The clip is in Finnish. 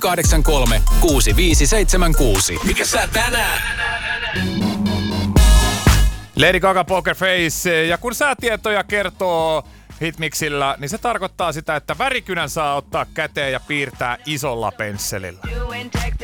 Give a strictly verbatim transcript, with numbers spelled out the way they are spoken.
kahdeksan kolme kuusi viisi seitsemän kuusi. Mikä sä tänään? Lady Gaga Poker Face. Ja kun säätietoja kertoo Hitmixillä, niin se tarkoittaa sitä, että värikynän saa ottaa käteen ja piirtää isolla pensselillä.